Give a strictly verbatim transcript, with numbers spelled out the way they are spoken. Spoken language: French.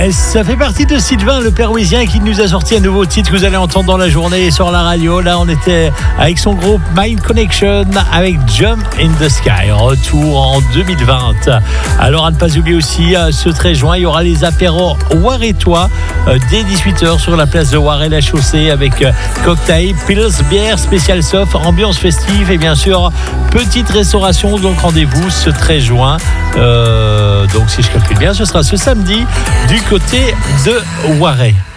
Eh, ça fait partie de Sylvain, le Pérouisien, qui nous a sorti un nouveau titre que vous allez entendre dans la journée sur la radio. Là, on était avec son groupe Mind Connection avec Jump in the Sky. Retour en deux mille vingt. Alors, à ne pas oublier aussi, ce treize juin, il y aura les apéros Waretois dès dix-huit heures sur la place de Waré-la-Chaussée avec cocktail, Pils, bière, spécial soft, ambiance festive et bien sûr, petite restauration. Donc, rendez-vous ce treize juin. Euh, donc, si je calcule bien, ce sera ce samedi du côté de Waré.